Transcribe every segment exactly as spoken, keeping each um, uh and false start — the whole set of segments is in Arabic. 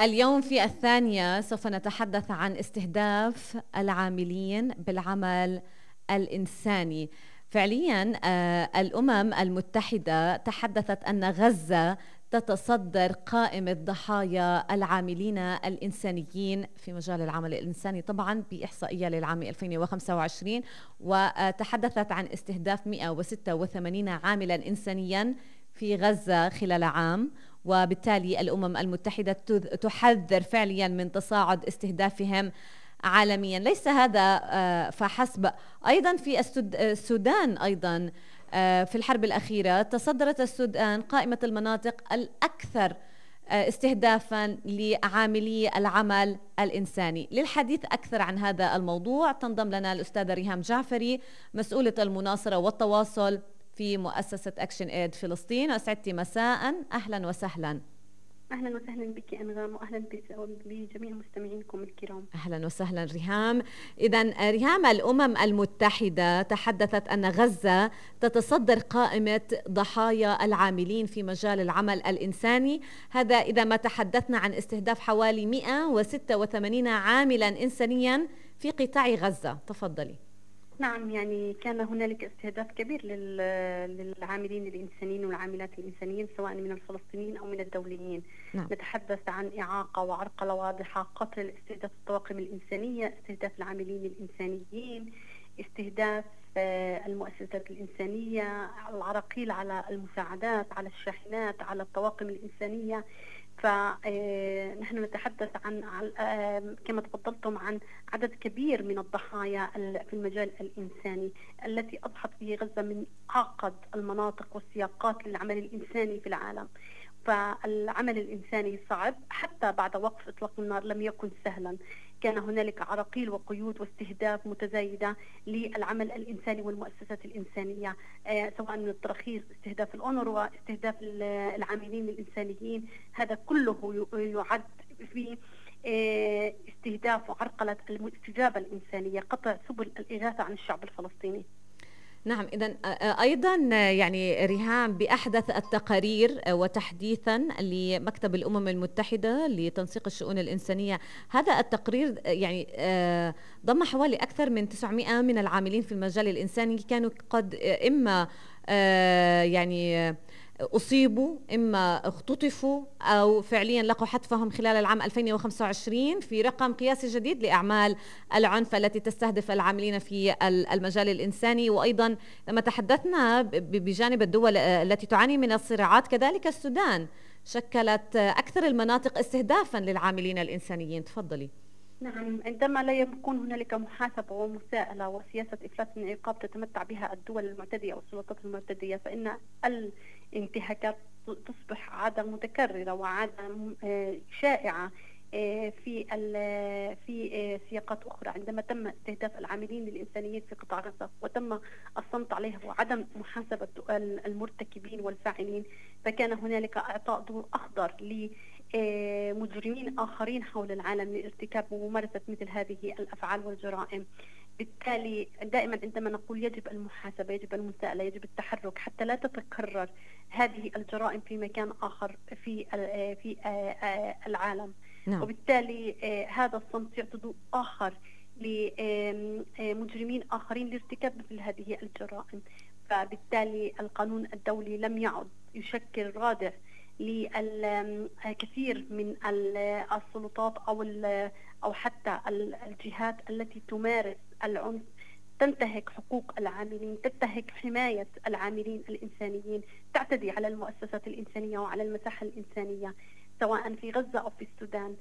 اليوم في الثانية سوف نتحدث عن استهداف العاملين بالعمل الإنساني. فعليا آه، الأمم المتحدة تحدثت أن غزة تتصدر قائمة ضحايا العاملين الإنسانيين في مجال العمل الإنساني، طبعا بإحصائية للعام ألفين وخمسة وعشرين، وتحدثت عن استهداف مئة وستة وثمانين عاملا إنسانيا في غزة خلال عام، وبالتالي الأمم المتحدة تحذر فعليا من تصاعد استهدافهم عالميا. ليس هذا فحسب، أيضا في السودان أيضا في الحرب الأخيرة تصدرت السودان قائمة المناطق الأكثر استهدافا لعاملي العمل الإنساني. للحديث أكثر عن هذا الموضوع تنضم لنا الأستاذة ريهام جعفري، مسؤولة المناصرة والتواصل في مؤسسة أكشن إيد فلسطين. أسعدتي مساء، أهلا وسهلا. أهلا وسهلا بك أنغام، وأهلا بجميع مستمعينكم الكرام. أهلا وسهلا ريهام. إذن ريهام، الأمم المتحدة تحدثت أن غزة تتصدر قائمة ضحايا العاملين في مجال العمل الإنساني، هذا إذا ما تحدثنا عن استهداف حوالي مئة وستة وثمانين عاملا إنسانيا في قطاع غزة. تفضلي. نعم، يعني كان هنالك استهداف كبير للعاملين الإنسانيين والعاملات الإنسانيين سواء من الفلسطينيين أو من الدوليين. نعم. نتحدث عن إعاقة وعرقلة واضحة، قتل، استهداف الطواقم الإنسانية، استهداف العاملين الإنسانيين، استهداف المؤسسات الإنسانية، العراقيل على المساعدات، على الشاحنات، على الطواقم الإنسانية. فنحن نتحدث عن كما تفضلتم عن عدد كبير من الضحايا في المجال الإنساني التي أضحت به غزة من أعقد المناطق والسياقات للعمل الإنساني في العالم. فالعمل الإنساني صعب، حتى بعد وقف إطلاق النار لم يكن سهلا. كان هنالك عراقيل وقيود واستهداف متزايدة للعمل الإنساني والمؤسسات الإنسانية، سواء من التراخيص، استهداف الأونروا، استهداف العاملين الإنسانيين، هذا كله يعد في استهداف وعرقلة الاستجابة الإنسانية، قطع سبل الإغاثة عن الشعب الفلسطيني. نعم، إذن أيضا يعني ريهام، بأحدث التقارير وتحديثا لمكتب الأمم المتحدة لتنسيق الشؤون الإنسانية، هذا التقرير يعني ضم حوالي أكثر من تسعمئة من العاملين في المجال الإنساني كانوا قد إما يعني أصيبوا، إما اختطفوا، أو فعليا لقوا حتفهم خلال العام ألفين وخمسة وعشرين في رقم قياسي جديد لأعمال العنف التي تستهدف العاملين في المجال الإنساني. وأيضا لما تحدثنا بجانب الدول التي تعاني من الصراعات، كذلك السودان شكلت أكثر المناطق استهدافا للعاملين الإنسانيين. تفضلي. نعم، عندما لا يكون هنالك محاسبة ومساءلة وسياسة إفلات من عقاب تتمتع بها الدول المعتدية أو السلطات المعتدية، فإن الانتهاكات تصبح عادة متكررة وعادة شائعة في في سياقات أخرى. عندما تم استهداف العاملين الإنسانيين في قطاع غزة وتم الصمت عليها وعدم محاسبة المرتكبين والفاعلين، فكان هنالك إعطاء ضوء أخضر ل مجرمين آخرين حول العالم لارتكاب وممارسة مثل هذه الأفعال والجرائم. بالتالي دائما عندما نقول يجب المحاسبة، يجب المساءلة، يجب التحرك حتى لا تتكرر هذه الجرائم في مكان آخر في في العالم. نعم. وبالتالي هذا الصمت يعطي ضوء آخر لمجرمين آخرين لارتكاب مثل هذه الجرائم. فبالتالي القانون الدولي لم يعد يشكل رادع للكثير من السلطات أو أو حتى الجهات التي تمارس العنف، تنتهك حقوق العاملين، تنتهك حماية العاملين الإنسانيين، تعتدي على المؤسسات الإنسانية وعلى المساحة الإنسانية سواء في غزة أو في السودان.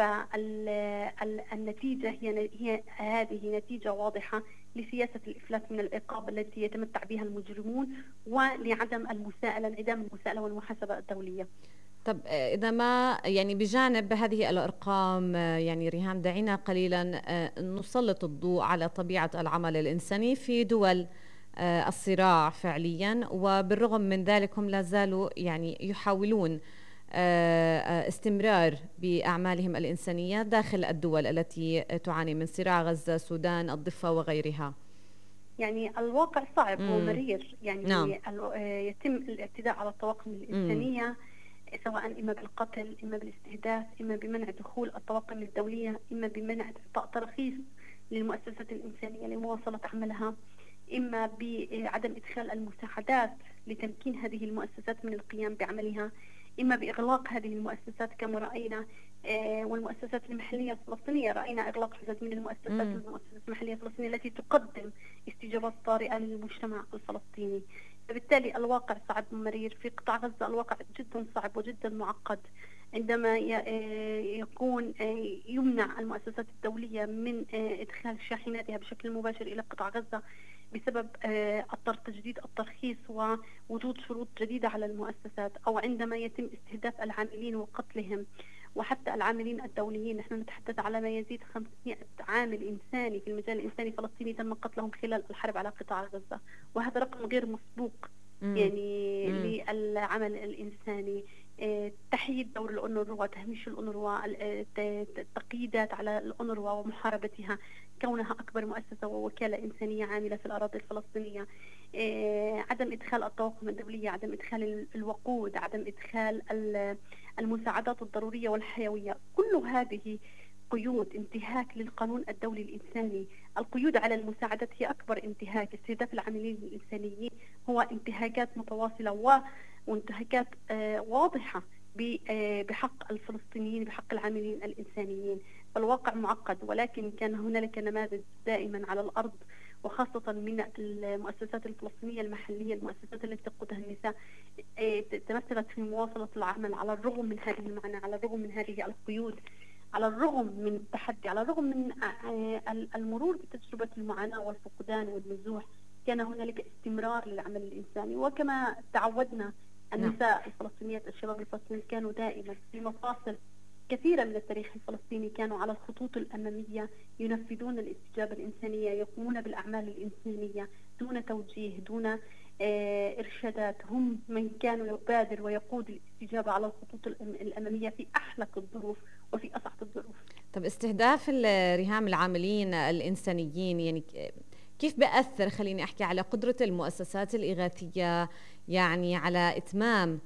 فالنتيجة هي هي هذه نتيجة واضحة لسياسة الإفلات من العقاب التي يتمتع بها المجرمون، ولعدم المساءلة، انعدام المساءلة والمحاسبة الدولية. طب إذا ما يعني بجانب هذه الأرقام يعني ريهام، دعينا قليلا نسلط الضوء على طبيعة العمل الإنساني في دول الصراع فعليا، وبالرغم من ذلك هم لا زالوا يعني يحاولون استمرار بأعمالهم الإنسانية داخل الدول التي تعاني من صراع غزة، السودان، الضفة وغيرها. يعني الواقع صعب ومرير، يعني نعم. يتم الاعتداء على الطواقم الإنسانية سواء إما بالقتل، إما بالاستهداف، إما بمنع دخول الطواقم الدولية، إما بمنع إعطاء تراخيص للمؤسسات الإنسانية لمواصلة عملها، إما بعدم إدخال المساعدات لتمكين هذه المؤسسات من القيام بعملها، إما بإغلاق هذه المؤسسات كما رأينا. آه والمؤسسات المحلية الفلسطينية رأينا إغلاق عدد من المؤسسات المؤسسات المحلية الفلسطينية التي تقدم استجابات طارئة للمجتمع الفلسطيني. فبالتالي الواقع صعب ومرير في قطاع غزة، الواقع جدا صعب وجدا معقد عندما يكون يمنع المؤسسات الدولية من إدخال شاحناتها بشكل مباشر إلى قطاع غزة بسبب تجديد الترخيص ووجود شروط جديدة على المؤسسات، أو عندما يتم استهداف العاملين وقتلهم وحتى العاملين الدوليين. نحن نتحدث على ما يزيد خمسمائة عامل إنساني في المجال الإنساني الفلسطيني تم قتلهم خلال الحرب على قطاع غزة، وهذا رقم غير مسبوق يعني مم. للعمل الإنساني. تحييد دور الأونروا، تهميش الأونروا، التقييدات على الأونروا ومحاربتها كونها أكبر مؤسسة ووكالة إنسانية عاملة في الأراضي الفلسطينية، عدم إدخال الطواقم الدولية، عدم إدخال الوقود، عدم إدخال المساعدات الضرورية والحيوية. كل هذه قيود انتهاك للقانون الدولي الإنساني. القيود على المساعدات هي أكبر انتهاك. استهداف العاملين الإنسانيين هو انتهاكات متواصلة وانتهاكات واضحة بحق الفلسطينيين، بحق العاملين الإنسانيين. فالواقع معقد، ولكن كان هنالك نماذج دائما على الأرض وخاصة من المؤسسات الفلسطينية المحلية، المؤسسات التي تقودها النساء، تمثلت في مواصلة العمل على الرغم من هذه المعاناة، على الرغم من هذه القيود، على الرغم من التحدي، على الرغم من المرور بتجربة المعاناة والفقدان والنزوح. كان هنالك استمرار للعمل الإنساني، وكما تعودنا النساء الفلسطينيات، الشباب الفلسطينيين كانوا دائما في مفاصل كثيرة من التاريخ الفلسطيني، كانوا على الخطوط الأمامية ينفذون الاستجابة الإنسانية، يقومون بالأعمال الإنسانية دون توجيه، دون آه إرشادات. هم من كانوا يبادر ويقود الاستجابة على الخطوط الأمامية في أحلك الظروف وفي أصعب الظروف. طب استهداف رهام العاملين الإنسانيين يعني كيف بأثر، خليني أحكي، على قدرة المؤسسات الإغاثية يعني على إتمام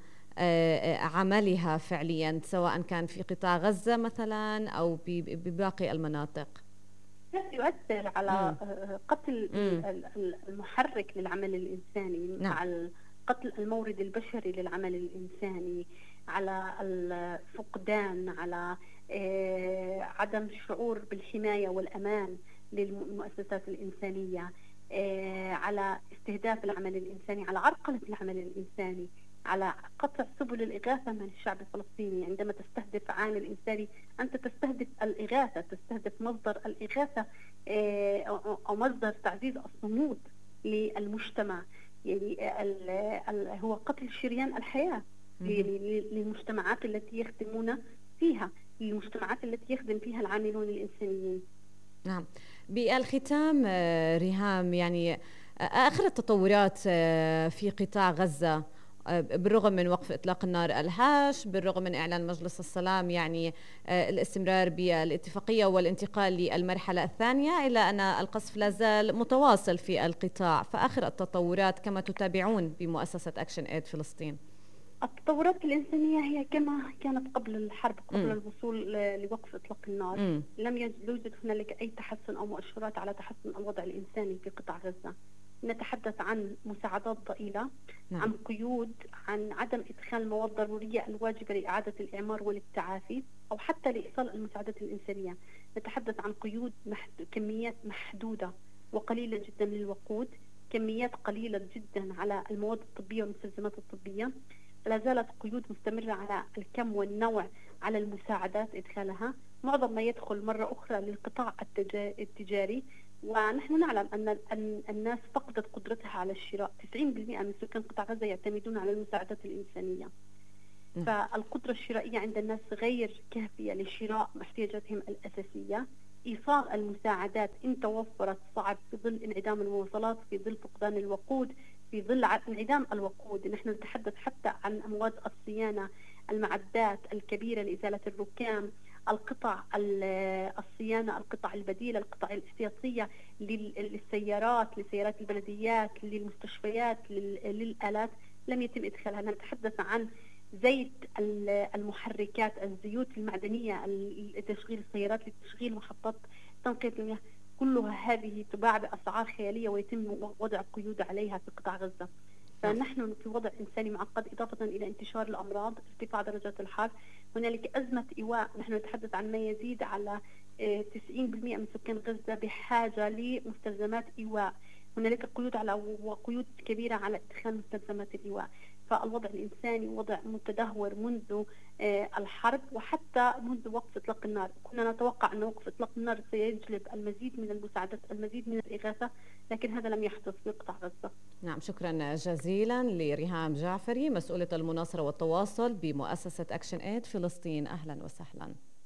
عملها فعليا، سواء كان في قطاع غزة مثلا أو بباقي المناطق؟ يؤثر على قتل المحرك للعمل الإنساني، نعم. على قتل المورد البشري للعمل الإنساني، على الفقدان، على عدم الشعور بالحماية والأمان للمؤسسات الإنسانية، على استهداف العمل الإنساني، على عرقلة العمل الإنساني، على قطع سبل الإغاثة من الشعب الفلسطيني. عندما تستهدف عامل إنساني أنت تستهدف الإغاثة، تستهدف مصدر الإغاثة أو مصدر تعزيز الصمود للمجتمع. يعني هو قتل شريان الحياة للمجتمعات التي يخدمون فيها، للمجتمعات التي يخدم فيها العاملون الإنسانيين. نعم. بالختام ريهام، يعني آخر التطورات في قطاع غزة بالرغم من وقف إطلاق النار الهاش، بالرغم من إعلان مجلس السلام يعني الاستمرار بالاتفاقية والانتقال للمرحلة الثانية، إلا أن القصف لا زال متواصل في القطاع، فآخر التطورات كما تتابعون بمؤسسة أكشن إيد فلسطين؟ التطورات الإنسانية هي كما كانت قبل الحرب، قبل م. الوصول لوقف إطلاق النار. م. لم يوجد هنالك أي تحسن أو مؤشرات على تحسن الوضع الإنساني في قطاع غزة. نتحدث عن مساعدات ضئيلة، نعم. عن قيود، عن عدم إدخال المواد الضرورية الواجبة لإعادة الإعمار والتعافي أو حتى لإيصال المساعدات الإنسانية. نتحدث عن قيود محد... كميات محدودة وقليلة جدا للوقود، كميات قليلة جدا على المواد الطبية والمستلزمات الطبية. لا زالت قيود مستمرة على الكم والنوع على المساعدات إدخالها. معظم ما يدخل مرة أخرى للقطاع التجاري، ونحن نعلم أن الناس فقدت قدرتها على الشراء. تسعين بالمئة من سكان قطاع غزة يعتمدون على المساعدات الإنسانية، فالقدرة الشرائية عند الناس غير كافية لشراء احتياجاتهم الأساسية. إيصال المساعدات إن توفرت صعب في ظل انعدام المواصلات، في ظل فقدان الوقود، في ظل انعدام الوقود. نحن نتحدث حتى عن أمواد الصيانة، المعدات الكبيرة لإزالة الركام، القطع الصيانة، القطع البديلة، القطع الاحتياطية للسيارات، لسيارات البلديات، للمستشفيات، للآلات، لم يتم إدخالها. نتحدث عن زيت المحركات، الزيوت المعدنية، لتشغيل السيارات، لتشغيل محطات تنقية المياه، كلها هذه تباع بأسعار خيالية ويتم وضع قيود عليها في قطاع غزة. فنحن في وضع إنساني معقد، إضافة إلى انتشار الأمراض، ارتفاع درجات الحرارة، هنالك أزمة إيواء. نحن نتحدث عن ما يزيد على تسعين بالمئة من سكان غزة بحاجة لمستلزمات إيواء. هنالك قيود على وقيود كبيرة على إدخال مستلزمات الإيواء. فالوضع الإنساني وضع متدهور منذ الحرب وحتى منذ وقف إطلاق النار. كنا نتوقع أن وقف إطلاق النار سيجلب المزيد من المساعدات، المزيد من الإغاثة، لكن هذا لم يحدث في قطاع غزة. نعم، شكرا جزيلا لريهام جعفري، مسؤولة المناصرة والتواصل بمؤسسة أكشن إيد فلسطين. أهلا وسهلا.